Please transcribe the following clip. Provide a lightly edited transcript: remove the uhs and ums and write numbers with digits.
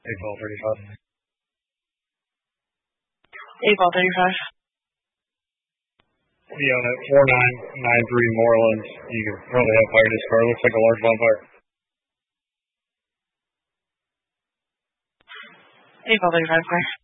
April 35. April 35. On at 4993 Moreland, you can probably have fire this car. Looks like a large bonfire. April 35, clear.